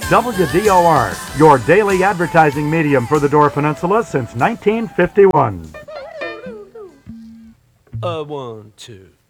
WDOR, your daily advertising medium for the Door Peninsula since 1951. 1, 2.